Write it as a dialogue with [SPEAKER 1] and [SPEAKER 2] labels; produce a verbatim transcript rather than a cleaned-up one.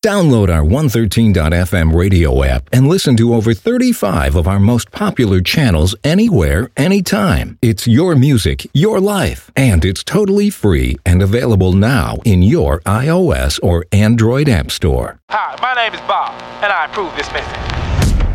[SPEAKER 1] Download our one thirteen dot f m radio app and listen to over thirty-five of our most popular channels anywhere, anytime. It's your music, your life, and it's totally free and available now in your iOS or Android app store.
[SPEAKER 2] Hi, my name is Bob, and I approve this message.